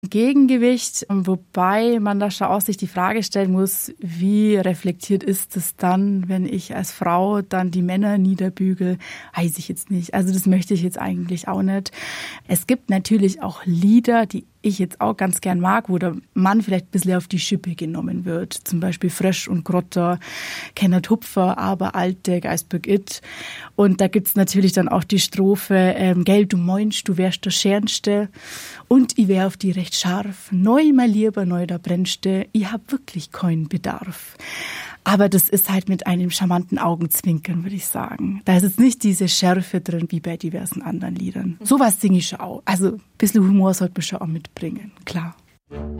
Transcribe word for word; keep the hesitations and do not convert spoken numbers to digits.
Gegengewicht, wobei man da schon auch sich die Frage stellen muss, wie reflektiert ist es dann, wenn ich als Frau dann die Männer niederbügel? Weiß ich jetzt nicht. Also das möchte ich jetzt eigentlich auch nicht. Es gibt natürlich auch Lieder, die ich jetzt auch ganz gern mag, wo der Mann vielleicht ein bisschen auf die Schippe genommen wird. Zum Beispiel Frösch und Grotter, Kennert Hupfer, aber Alte, Geisberg It. Und da gibt's natürlich dann auch die Strophe, ähm, Gell, du meinst, du wärst der Schernste und ich wär auf die recht scharf. Neu mal lieber, neu da brennste, ich hab wirklich keinen Bedarf. Aber das ist halt mit einem charmanten Augenzwinkern, würde ich sagen. Da ist jetzt nicht diese Schärfe drin, wie bei diversen anderen Liedern. Sowas singe ich schon auch. Also ein bisschen Humor sollte man schon auch mitbringen, klar.